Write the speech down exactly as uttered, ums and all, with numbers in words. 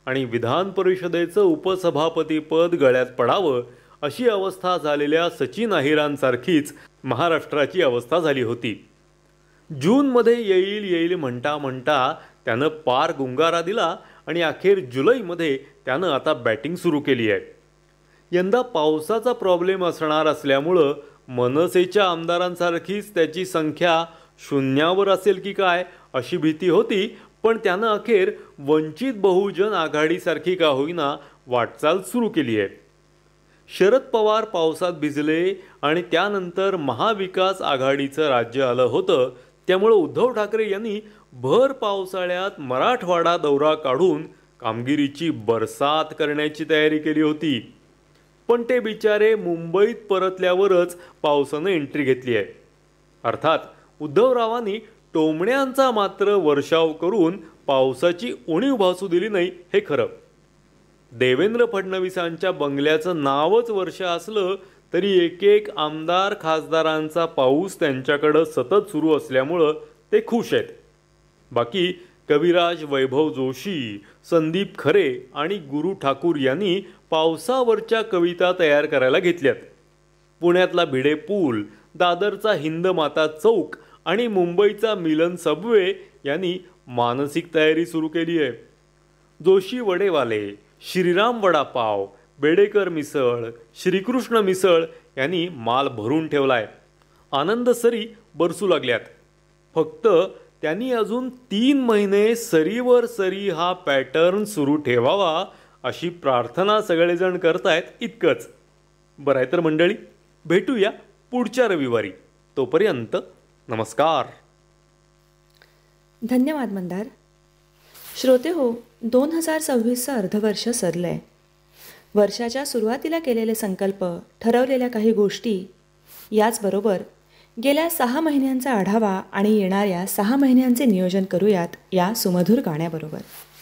आणि विधान परिषदेचं उपसभापतीपद गळ्यात पडावं अशी अवस्था झालेल्या सचिन अहिरांसारखीच महाराष्ट्राची अवस्था झाली होती. जूनमध्ये येईल येईल म्हणता म्हणता त्यानं पार गुंगारा दिला आणि अखेर जुलैमध्ये त्यानं आता बॅटिंग सुरू केली आहे. यंदा पावसाचा प्रॉब्लेम असणार असल्यामुळं मनसेच्या आमदारांसारखीच त्याची संख्या शून्यावर असेल की काय अशी भीती होती, पण त्यानं अखेर वंचित बहुजन आघाडीसारखी का होईना वाटचाल सुरू केली आहे. शरद पवार पावसात भिजले आणि त्यानंतर महाविकास आघाडीचं राज्य आलं होतं, त्यामुळे उद्धव ठाकरे यांनी भर पावसाळ्यात मराठवाडा दौरा काढून कामगिरीची बरसात करण्याची तयारी केली होती. पण ते बिचारे मुंबईत परतल्यावरच पावसानं एंट्री घेतली आहे. अर्थात उद्धवरावांनी टोमण्यांचा मात्र वर्षाव करून पावसाची उणीव भासू दिली नाही हे खरं. देवेंद्र फडणवीसांच्या बंगल्याचं नावच वर्ष असलं तरी एक एक आमदार खासदारांचा पाऊस त्यांच्याकडं सतत सुरू असल्यामुळं ते खुश आहेत. बाकी कविराज वैभव जोशी, संदीप खरे आणि गुरु ठाकूर यांनी पावसावरच्या कविता तयार करायला घेतल्यात. पुण्यातला भिडे पूल, दादरचा हिंद माता चौक आणि मुंबईचा मिलन सबवे यांनी मानसिक तयारी सुरू केली आहे. जोशी वडेवाले, श्रीराम वडापाव, बेडेकर मिसळ, श्रीकृष्ण मिसळ यांनी माल भरून ठेवलाय. आनंद सरी बरसू लागल्यात. फक्त त्यांनी अजून तीन महिने सरीवर सरी हा पॅटर्न सुरू ठेवावा अशी प्रार्थना सगळेजण करतायत इतकंच. बरं आहे तर मंडळी, भेटूया पुढच्या रविवारी. तोपर्यंत नमस्कार. धन्यवाद मंदार. श्रोते हो, दोन हजार सव्वीसचं अर्धवर्ष सरलं आहे. वर्षाच्या सुरुवातीला केलेले संकल्प, ठरवलेल्या काही गोष्टी, याचबरोबर गेल्या सहा महिन्यांचा आढावा आणि येणाऱ्या सहा महिन्यांचे नियोजन करूयात या सुमधुर गाण्याबरोबर.